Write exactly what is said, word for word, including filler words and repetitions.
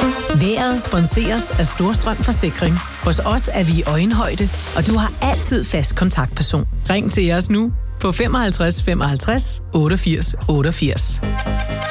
Været sponseres af Storstrøm Forsikring. Hos os er vi i øjenhøjde, og du har altid fast kontaktperson. Ring til os nu på femoghalvtreds femoghalvtreds otteogfirs otteogfirs.